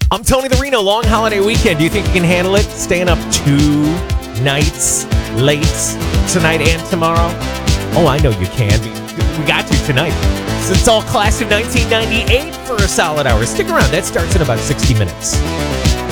I'm Tony the Reno. Long holiday weekend. Do you think you can handle it? Staying up 2 nights late tonight and tomorrow? Oh, I know you can. We got you tonight. So it's all class of 1998 for a solid hour. Stick around. That starts in about 60 minutes.